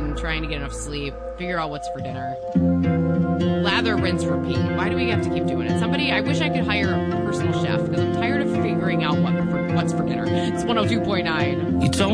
again, trying to get enough sleep, figure out what's for dinner. Lather, rinse, repeat. Why do we have to keep doing it? I wish I could hire a personal chef because I'm tired of figuring out what's for dinner. It's 102.9. You don't